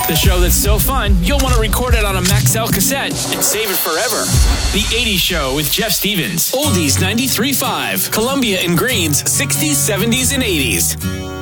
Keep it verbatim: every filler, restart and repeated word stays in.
The show that's so fun, you'll want to record it on a Maxell cassette and save it forever. The eighties Show with Jeff Stevens. Oldies ninety-three point five. Columbia and Greens, sixties, seventies, and eighties.